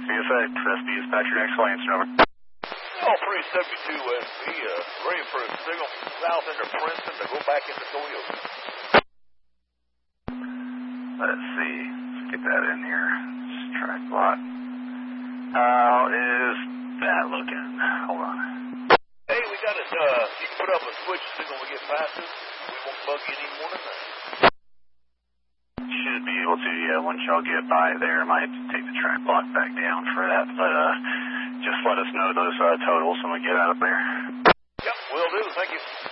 be effect. SB dispatcher next Lansing, over. All 372 SB, ready for a signal south into Princeton to go back into Toyota. Let's see. Let's get that in here. Track block. How is that looking? Hold on. Hey, we got it. You can put up a switch signal when we get past it. We won't bug you anymore tonight. Should be able to, yeah. Once y'all get by there, might have to take the track block back down for that. But just let us know those totals when we get out of there. Yep, will do. Thank you.